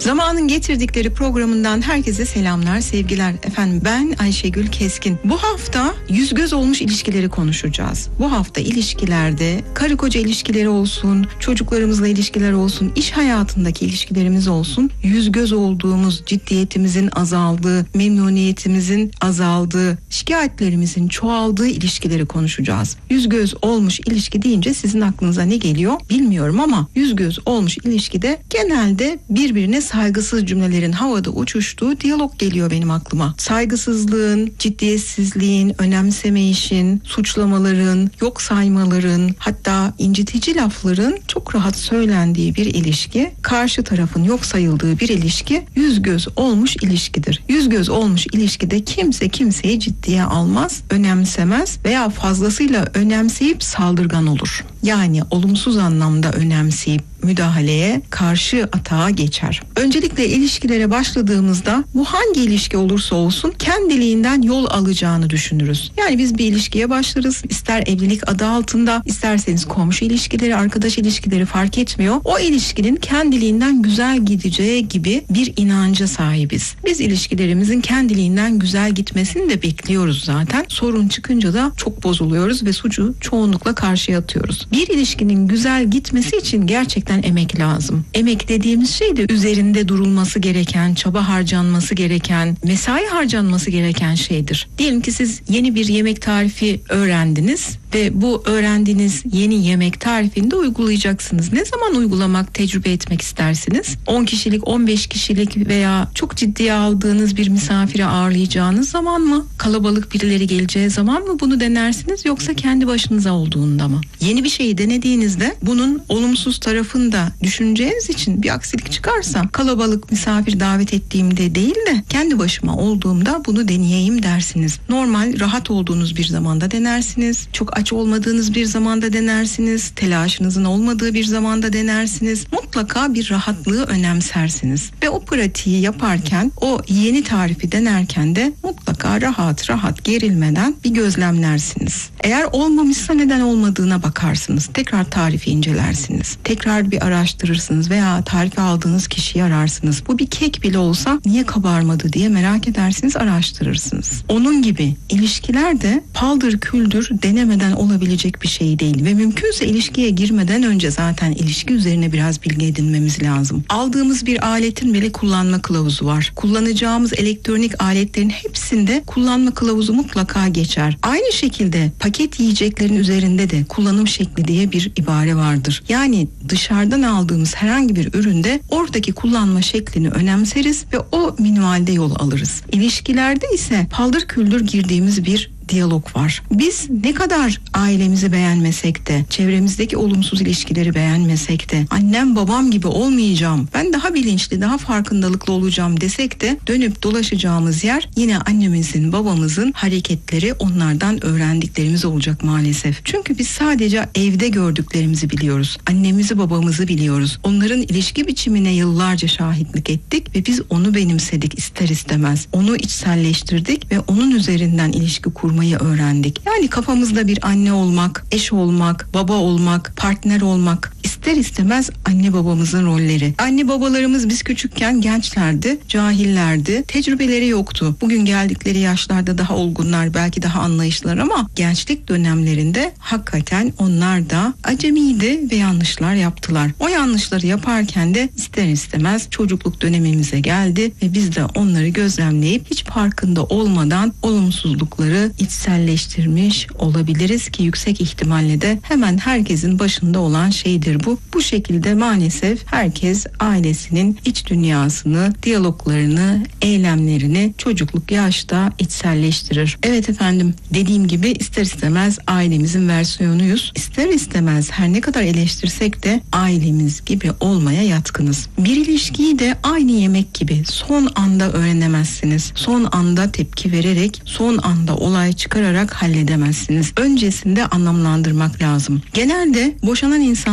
Zamanın Getirdikleri programından herkese selamlar, sevgiler. Efendim ben Ayşegül Keskin. Bu hafta yüz göz olmuş ilişkileri konuşacağız. Bu hafta ilişkilerde karı koca ilişkileri olsun, çocuklarımızla ilişkiler olsun, iş hayatındaki ilişkilerimiz olsun, yüz göz olduğumuz, ciddiyetimizin azaldığı, memnuniyetimizin azaldığı, şikayetlerimizin çoğaldığı ilişkileri konuşacağız. Yüz göz olmuş ilişki deyince sizin aklınıza ne geliyor bilmiyorum ama yüz göz olmuş ilişkide genelde birbirine saygısız cümlelerin havada uçuştuğu diyalog geliyor benim aklıma. Saygısızlığın, ciddiyetsizliğin, önemsemeyişin, suçlamaların, yok saymaların, hatta incitici lafların çok rahat söylendiği bir ilişki, karşı tarafın yok sayıldığı bir ilişki yüz göz olmuş ilişkidir. Yüz göz olmuş ilişkide kimse kimseyi ciddiye almaz, önemsemez veya fazlasıyla önemseyip saldırgan olur. Yani olumsuz anlamda önemseyip müdahaleye, karşı atağa geçer. Öncelikle ilişkilere başladığımızda bu hangi ilişki olursa olsun kendiliğinden yol alacağını düşünürüz. Yani biz bir ilişkiye başlarız. İster evlilik adı altında, isterseniz komşu ilişkileri, arkadaş ilişkileri fark etmiyor. O ilişkinin kendiliğinden güzel gideceği gibi bir inanca sahibiz. Biz ilişkilerimizin kendiliğinden güzel gitmesini de bekliyoruz zaten. Sorun çıkınca da çok bozuluyoruz ve suçu çoğunlukla karşıya atıyoruz. Bir ilişkinin güzel gitmesi için gerçekten emek lazım. Emek dediğimiz şey de üzerinde durulması gereken, çaba harcanması gereken, mesai harcanması gereken şeydir. Diyelim ki siz yeni bir yemek tarifi öğrendiniz ve bu öğrendiğiniz yeni yemek tarifini de uygulayacaksınız. Ne zaman uygulamak, tecrübe etmek istersiniz? 10 kişilik, 15 kişilik veya çok ciddiye aldığınız bir misafiri ağırlayacağınız zaman mı? Kalabalık birileri geleceği zaman mı bunu denersiniz, yoksa kendi başınıza olduğunda mı? Yeni bir şeyi denediğinizde bunun olumsuz tarafını da düşüneceğiniz için bir aksilik çıkarsa kalabalık misafir davet ettiğimde değil de kendi başıma olduğumda bunu deneyeyim dersiniz. Normal rahat olduğunuz bir zamanda denersiniz. Çok aç olmadığınız bir zamanda denersiniz. Telaşınızın olmadığı bir zamanda denersiniz. Mutlaka bir rahatlığı önemsersiniz. Ve o pratiği yaparken, o yeni tarifi denerken de mutlaka rahat gerilmeden bir gözlemlersiniz. Eğer olmamışsa neden olmadığına bakarsınız. Tekrar tarifi incelersiniz. Tekrar bir araştırırsınız veya tarifi aldığınız kişiyi ararsınız. Bu bir kek bile olsa niye kabarmadı diye merak edersiniz, araştırırsınız. Onun gibi ilişkiler de paldır küldür denemeden olabilecek bir şey değil ve mümkünse ilişkiye girmeden önce zaten ilişki üzerine biraz bilgi edinmemiz lazım. Aldığımız bir aletin bile kullanma kılavuzu var. Kullanacağımız elektronik aletlerin hepsinde kullanma kılavuzu mutlaka geçer. Aynı şekilde paket yiyeceklerin üzerinde de kullanım şekli diye bir ibare vardır. Yani dışarıdan aldığımız herhangi bir üründe oradaki kullanma şeklini önemseriz ve o minvalde yol alırız. İlişkilerde ise paldır küldür girdiğimiz bir diyalog var. Biz ne kadar ailemizi beğenmesek de, çevremizdeki olumsuz ilişkileri beğenmesek de, annem babam gibi olmayacağım, ben daha bilinçli, daha farkındalıklı olacağım desek de dönüp dolaşacağımız yer yine annemizin, babamızın hareketleri, onlardan öğrendiklerimiz olacak maalesef. Çünkü biz sadece evde gördüklerimizi biliyoruz. Annemizi, babamızı biliyoruz. Onların ilişki biçimine yıllarca şahitlik ettik ve biz onu benimsedik ister istemez. Onu içselleştirdik ve onun üzerinden ilişki kurmayı öğrendik. Yani kafamızda bir anne olmak, eş olmak, baba olmak, partner olmak, ister istemez anne babamızın rolleri. Anne babalarımız biz küçükken gençlerdi, cahillerdi, tecrübeleri yoktu. Bugün geldikleri yaşlarda daha olgunlar, belki daha anlayışlılar ama gençlik dönemlerinde hakikaten onlar da acemiydi ve yanlışlar yaptılar. O yanlışları yaparken de ister istemez çocukluk dönemimize geldi ve biz de onları gözlemleyip hiç farkında olmadan olumsuzlukları içselleştirmiş olabiliriz ki yüksek ihtimalle de hemen herkesin başında olan şeydir bu. Bu şekilde maalesef herkes ailesinin iç dünyasını, diyaloglarını, eylemlerini çocukluk yaşta içselleştirir. Evet efendim, dediğim gibi ister istemez ailemizin versiyonuyuz. İster istemez her ne kadar eleştirsek de ailemiz gibi olmaya yatkınız. Bir ilişkiyi de aynı yemek gibi son anda öğrenemezsiniz. Son anda tepki vererek, son anda olay çıkararak halledemezsiniz. Öncesinde anlamlandırmak lazım. Genelde boşanan insanlara baktığımızda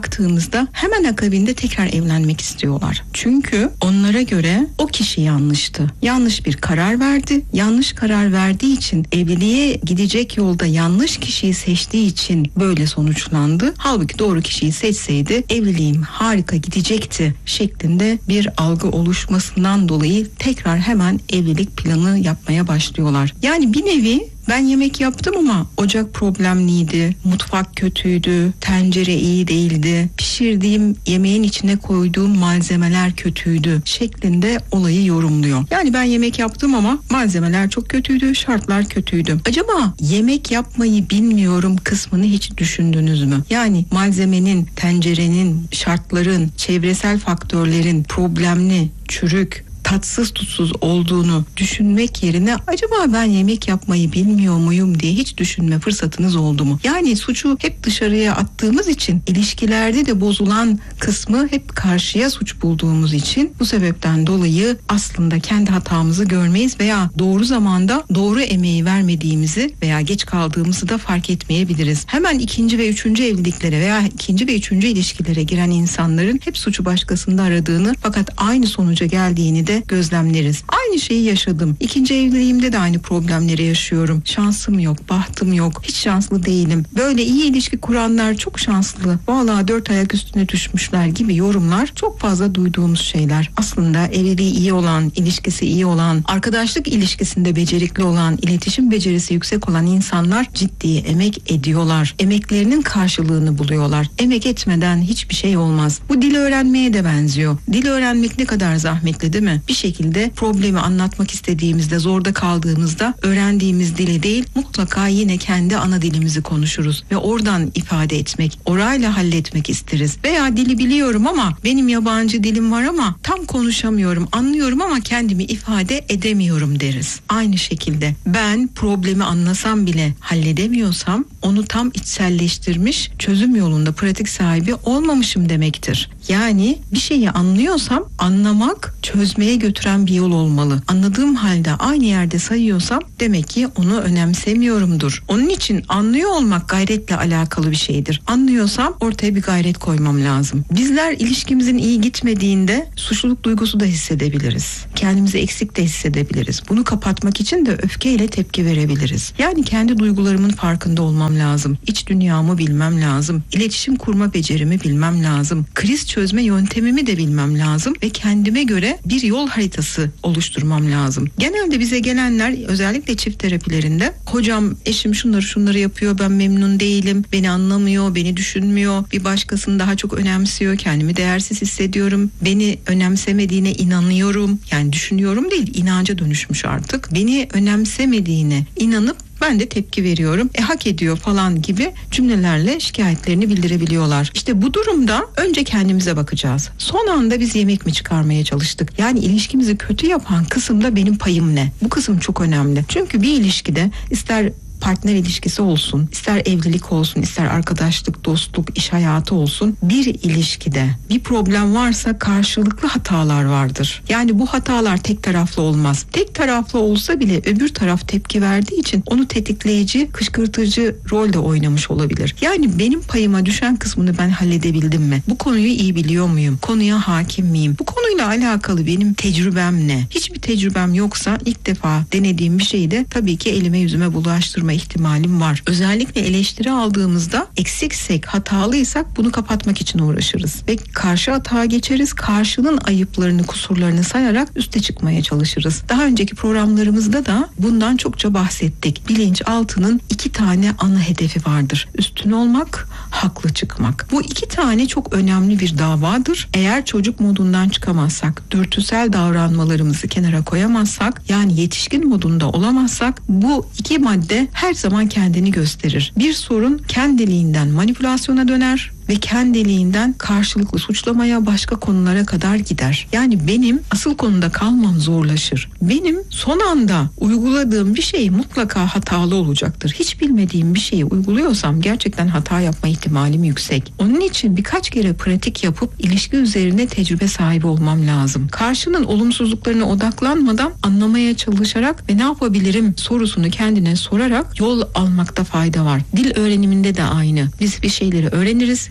baktığımızda hemen akabinde tekrar evlenmek istiyorlar. Çünkü onlara göre o kişi yanlıştı. Yanlış bir karar verdi. Yanlış karar verdiği için, evliliğe gidecek yolda yanlış kişiyi seçtiği için böyle sonuçlandı. Halbuki doğru kişiyi seçseydi evliliğim harika gidecekti şeklinde bir algı oluşmasından dolayı tekrar hemen evlilik planı yapmaya başlıyorlar. Yani bir nevi ben yemek yaptım ama ocak problemliydi, mutfak kötüydü, tencere iyi değildi, pişirdiğim yemeğin içine koyduğum malzemeler kötüydü şeklinde olayı yorumluyor. Yani ben yemek yaptım ama malzemeler çok kötüydü, şartlar kötüydü. Acaba yemek yapmayı bilmiyorum kısmını hiç düşündünüz mü? Yani malzemenin, tencerenin, şartların, çevresel faktörlerin problemli, çürük, tatsız tutsuz olduğunu düşünmek yerine acaba ben yemek yapmayı bilmiyor muyum diye hiç düşünme fırsatınız oldu mu? Yani suçu hep dışarıya attığımız için, ilişkilerde de bozulan kısmı hep karşıya suç bulduğumuz için bu sebepten dolayı aslında kendi hatamızı görmeyiz veya doğru zamanda doğru emeği vermediğimizi veya geç kaldığımızı da fark etmeyebiliriz. Hemen ikinci ve üçüncü evliliklere veya ikinci ve üçüncü ilişkilere giren insanların hep suçu başkasında aradığını fakat aynı sonuca geldiğini de gözlemleriz. Aynı şeyi yaşadım. İkinci evliliğimde de aynı problemleri yaşıyorum. Şansım yok, bahtım yok, hiç şanslı değilim. Böyle iyi ilişki kuranlar çok şanslı. Vallahi 4 ayak üstüne düşmüşler gibi yorumlar çok fazla duyduğumuz şeyler. Aslında evliliği iyi olan, ilişkisi iyi olan, arkadaşlık ilişkisinde becerikli olan, iletişim becerisi yüksek olan insanlar ciddi emek ediyorlar. Emeklerinin karşılığını buluyorlar. Emek etmeden hiçbir şey olmaz. Bu dil öğrenmeye de benziyor. Dil öğrenmek ne kadar zahmetli değil mi? Bir şekilde problemi anlatmak istediğimizde, zorda kaldığımızda öğrendiğimiz dili değil, mutlaka yine kendi ana dilimizi konuşuruz ve oradan ifade etmek, orayla halletmek isteriz. Veya dili biliyorum ama benim yabancı dilim var ama tam konuşamıyorum, anlıyorum ama kendimi ifade edemiyorum deriz. Aynı şekilde ben problemi anlasam bile halledemiyorsam onu tam içselleştirmiş, çözüm yolunda pratik sahibi olmamışım demektir. Yani bir şeyi anlıyorsam anlamak çözmeye götüren bir yol olmalı. Anladığım halde aynı yerde sayıyorsam demek ki onu önemsemiyorumdur. Onun için anlıyor olmak gayretle alakalı bir şeydir. Anlıyorsam ortaya bir gayret koymam lazım. Bizler ilişkimizin iyi gitmediğinde suçluluk duygusu da hissedebiliriz. Kendimizi eksik de hissedebiliriz. Bunu kapatmak için de öfkeyle tepki verebiliriz. Yani kendi duygularımın farkında olmam lazım. İç dünyamı bilmem lazım. İletişim kurma becerimi bilmem lazım. Kriz çözme yöntemimi de bilmem lazım ve kendime göre bir yol haritası oluşturmam lazım. Genelde bize gelenler özellikle çift terapilerinde kocam, eşim şunları yapıyor, ben memnun değilim, beni anlamıyor, beni düşünmüyor, bir başkasını daha çok önemsiyor, kendimi değersiz hissediyorum, beni önemsemediğine inanıyorum, yani düşünüyorum değil, inanca dönüşmüş artık. Beni önemsemediğine inanıp ben de tepki veriyorum, hak ediyor falan gibi cümlelerle şikayetlerini bildirebiliyorlar. İşte bu durumda önce kendimize bakacağız. Son anda biz yemek mi çıkarmaya çalıştık? Yani ilişkimizi kötü yapan kısımda benim payım ne? Bu kısım çok önemli. Çünkü bir ilişkide ister partner ilişkisi olsun, ister evlilik olsun, ister arkadaşlık, dostluk, iş hayatı olsun, bir ilişkide bir problem varsa karşılıklı hatalar vardır. Yani bu hatalar tek taraflı olmaz. Tek taraflı olsa bile öbür taraf tepki verdiği için onu tetikleyici, kışkırtıcı rol de oynamış olabilir. Yani benim payıma düşen kısmını ben halledebildim mi? Bu konuyu iyi biliyor muyum? Konuya hakim miyim? Bu konuyla alakalı benim tecrübem ne? Hiçbir tecrübem yoksa ilk defa denediğim bir şeyi de tabii ki elime yüzüme bulaştırma ihtimalim var. Özellikle eleştiri aldığımızda eksiksek, hatalıysak bunu kapatmak için uğraşırız. Ve karşı hata geçeriz. Karşının ayıplarını, kusurlarını sayarak üste çıkmaya çalışırız. Daha önceki programlarımızda da bundan çokça bahsettik. Bilinçaltının 2 tane ana hedefi vardır. Üstün olmak, haklı çıkmak. Bu 2 tane çok önemli bir davadır. Eğer çocuk modundan çıkamazsak, dürtüsel davranmalarımızı kenara koyamazsak, yani yetişkin modunda olamazsak bu 2 madde her zaman kendini gösterir. Bir sorun kendiliğinden manipülasyona döner ve kendiliğinden karşılıklı suçlamaya, başka konulara kadar gider. Yani benim asıl konuda kalmam zorlaşır. Benim son anda uyguladığım bir şey mutlaka hatalı olacaktır. Hiç bilmediğim bir şeyi uyguluyorsam gerçekten hata yapma ihtimalim yüksek. Onun için birkaç kere pratik yapıp ilişki üzerine tecrübe sahibi olmam lazım. Karşının olumsuzluklarına odaklanmadan anlamaya çalışarak ve ne yapabilirim sorusunu kendine sorarak yol almakta fayda var. Dil öğreniminde de aynı. Biz bir şeyleri öğreniriz,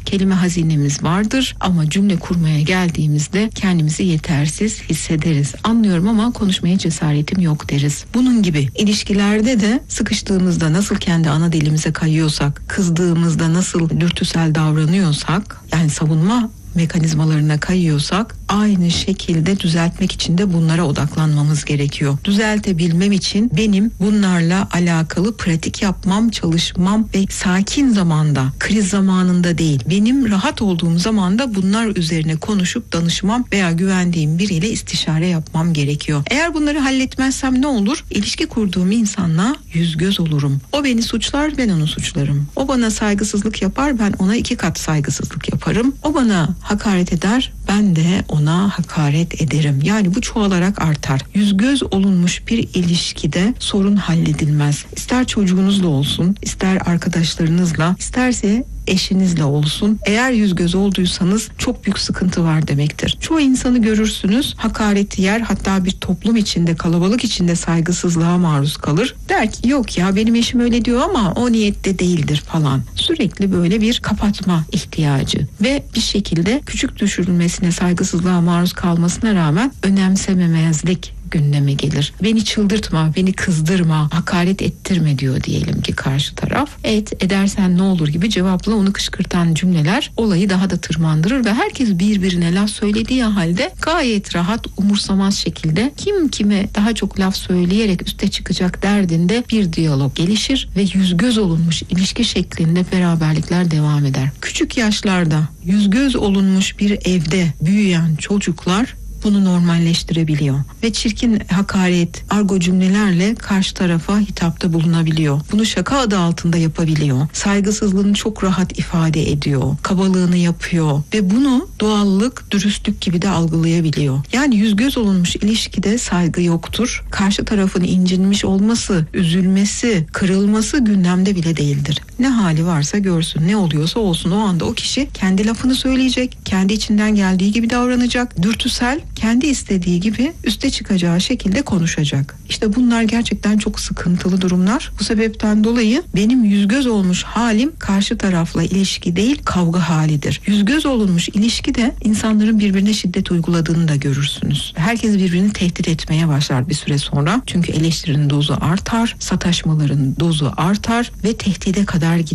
kelime hazinemiz vardır ama cümle kurmaya geldiğimizde kendimizi yetersiz hissederiz. Anlıyorum ama konuşmaya cesaretim yok deriz. Bunun gibi ilişkilerde de sıkıştığımızda nasıl kendi ana dilimize kayıyorsak, kızdığımızda nasıl dürtüsel davranıyorsak, yani savunma mekanizmalarına kayıyorsak aynı şekilde düzeltmek için de bunlara odaklanmamız gerekiyor. Düzeltebilmem için benim bunlarla alakalı pratik yapmam, çalışmam ve sakin zamanda, kriz zamanında değil, benim rahat olduğum zamanda bunlar üzerine konuşup danışmam veya güvendiğim biriyle istişare yapmam gerekiyor. Eğer bunları halletmezsem ne olur? İlişki kurduğum insanla yüz göz olurum. O beni suçlar, ben onu suçlarım. O bana saygısızlık yapar, ben ona 2 kat saygısızlık yaparım. O bana hakaret eder, ben de ona hakaret ederim. Yani bu çoğalarak artar. Yüz göz olunmuş bir ilişkide sorun halledilmez. İster çocuğunuzla olsun, ister arkadaşlarınızla, isterse eşinizle olsun. Eğer yüz göz olduysanız çok büyük sıkıntı var demektir. Çoğu insanı görürsünüz, hakareti yer, hatta bir toplum içinde, kalabalık içinde saygısızlığa maruz kalır. Der ki yok ya benim eşim öyle diyor ama o niyette değildir falan. Sürekli böyle bir kapatma ihtiyacı ve bir şekilde küçük düşürülmesine, saygısızlığa maruz kalmasına rağmen önemsememezlik gündeme gelir. Beni çıldırtma, beni kızdırma, hakaret ettirme diyor diyelim ki karşı taraf. Edersen ne olur gibi cevapla onu kışkırtan cümleler olayı daha da tırmandırır ve herkes birbirine laf söylediği halde gayet rahat, umursamaz şekilde kim kime daha çok laf söyleyerek üste çıkacak derdinde bir diyalog gelişir ve yüz göz olunmuş ilişki şeklinde beraberlikler devam eder. Küçük yaşlarda yüz göz olunmuş bir evde büyüyen çocuklar bunu normalleştirebiliyor ve çirkin hakaret, argo cümlelerle karşı tarafa hitapta bulunabiliyor. Bunu şaka adı altında yapabiliyor. Saygısızlığını çok rahat ifade ediyor. Kabalığını yapıyor ve bunu doğallık, dürüstlük gibi de algılayabiliyor. Yani yüz göz olunmuş ilişkide saygı yoktur. Karşı tarafın incinmiş olması, üzülmesi, kırılması gündemde bile değildir. Ne hali varsa görsün, ne oluyorsa olsun, o anda o kişi kendi lafını söyleyecek, kendi içinden geldiği gibi davranacak, dürtüsel, kendi istediği gibi üste çıkacağı şekilde konuşacak. İşte bunlar gerçekten çok sıkıntılı durumlar. Bu sebepten dolayı benim yüz göz olmuş halim karşı tarafla ilişki değil, kavga halidir. Yüz göz olunmuş ilişkide insanların birbirine şiddet uyguladığını da görürsünüz. Herkes birbirini tehdit etmeye başlar bir süre sonra. Çünkü eleştirinin dozu artar, sataşmaların dozu artar ve tehdide kadar gider.